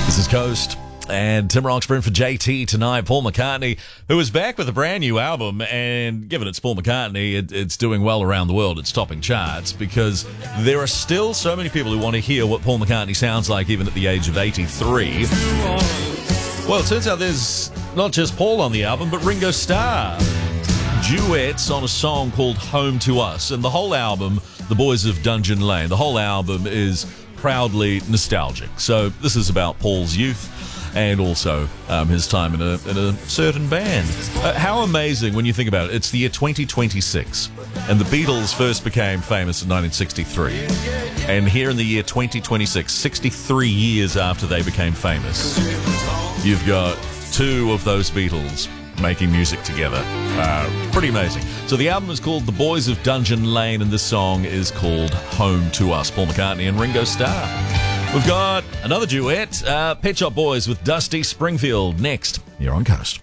This is Coast and Tim Roxburgh for JT tonight. Paul McCartney, who is back with a brand new album, and given it's Paul McCartney, it's doing well around the world. It's topping charts because there are still so many people who want to hear what Paul McCartney sounds like even at the age of 83. Well, it turns out there's not just Paul on the album, but Ringo Starr. Duets on a song called Home to Us. And the whole album, The Boys of Dungeon Lane, the whole album is proudly nostalgic. So this is about Paul's youth and also his time in a certain band. How amazing when you think about it. It's the year 2026, and the Beatles first became famous in 1963. And here in the year 2026, 63 years after they became famous, you've got two of those Beatles making music together. Pretty amazing. So the album is called The Boys of Dungeon Lane, and this song is called Home to Us. Paul McCartney and Ringo Starr. We've got another duet, Pet Shop Boys with Dusty Springfield, next here on Coast.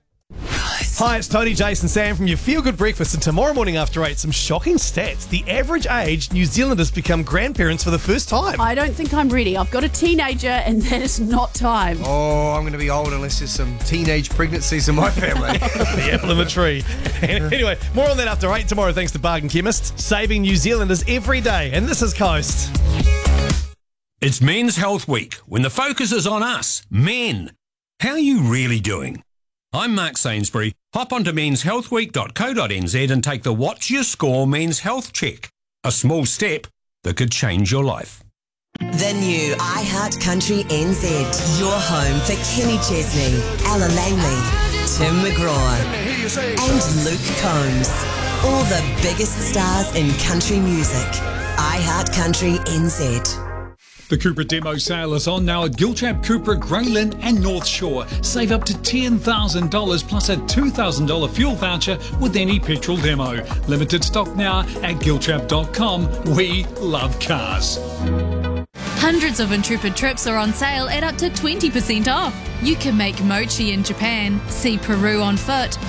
Hi, it's Tony, Jason, Sam from your Feel Good Breakfast, and tomorrow morning after 8, some shocking stats. The average age New Zealanders become grandparents for the first time. I don't think I'm ready. I've got a teenager and that is not time. Oh, I'm going to be old unless there's some teenage pregnancies in my family. The apple in the tree. Anyway, more on that after 8 tomorrow thanks to Bargain Chemist, saving New Zealanders every day. And this is Coast. It's Men's Health Week, when the focus is on us, men. How are you really doing? I'm Mark Sainsbury. Hop onto menshealthweek.co.nz and take the What's Your Score Men's Health Check. A small step that could change your life. The new iHeart Country NZ. Your home for Kenny Chesney, Ella Langley, Tim McGraw, and Luke Combs. All the biggest stars in country music. iHeart Country NZ. The Cupra demo sale is on now at Giltrap, Cupra, Grey Lynn and North Shore. Save up to $10,000 plus a $2,000 fuel voucher with any petrol demo. Limited stock now at giltrap.com. We love cars. Hundreds of Intrepid trips are on sale at up to 20% off. You can make mochi in Japan, see Peru on foot,